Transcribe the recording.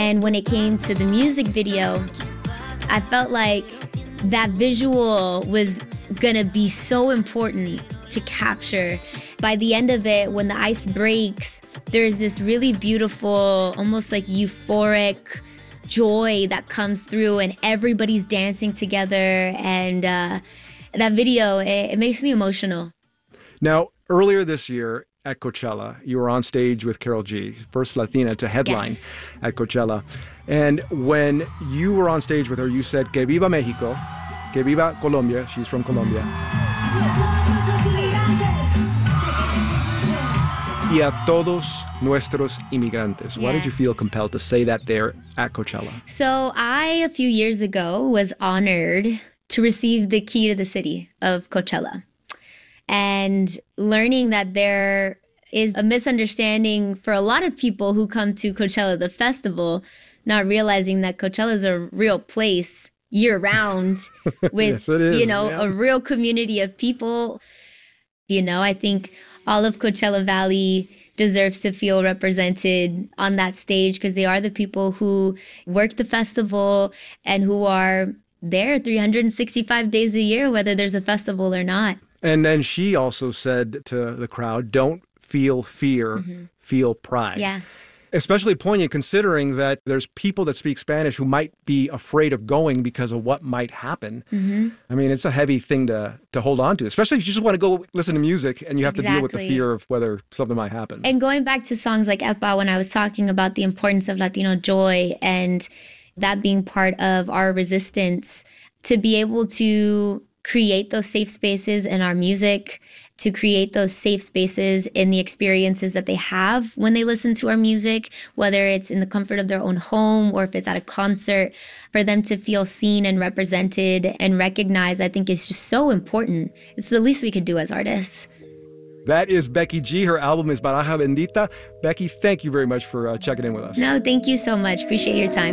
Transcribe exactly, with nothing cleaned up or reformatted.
And when it came to the music video, I felt like that visual was gonna be so important to capture. By the end of it, when the ice breaks, there's this really beautiful, almost like euphoric joy that comes through, and everybody's dancing together. And uh, that video, it, it makes me emotional. Now, earlier this year at Coachella, you were on stage with Karol G, first Latina to headline Yes. at Coachella. And when you were on stage with her, you said, "Que viva Mexico, que viva Colombia." She's from Colombia. Y a todos nuestros inmigrantes. Why Yeah. did you feel compelled to say that there at Coachella? So I, a few years ago, was honored to receive the key to the city of Coachella. And learning that there is a misunderstanding for a lot of people who come to Coachella, the festival, not realizing that Coachella is a real place year round with, Yes, it is, you know, yeah. a real community of people. You know, I think all of Coachella Valley deserves to feel represented on that stage because they are the people who work the festival and who are there three hundred sixty-five days a year, whether there's a festival or not. And then she also said to the crowd, "Don't feel fear, Mm-hmm. feel pride." Yeah. Especially poignant considering that there's people that speak Spanish who might be afraid of going because of what might happen. Mm-hmm. I mean, it's a heavy thing to to hold on to, especially if you just want to go listen to music and you have to deal with the Exactly. fear of whether something might happen. And going back to songs like Epa, when I was talking about the importance of Latino joy and that being part of our resistance, to be able to create those safe spaces in our music, to create those safe spaces in the experiences that they have when they listen to our music, whether it's in the comfort of their own home or if it's at a concert, for them to feel seen and represented and recognized, I think is just so important. It's the least we could do as artists. That is Becky G. Her album is Baraja Bendita. Becky, thank you very much for uh, checking in with us. No, thank you so much. Appreciate your time.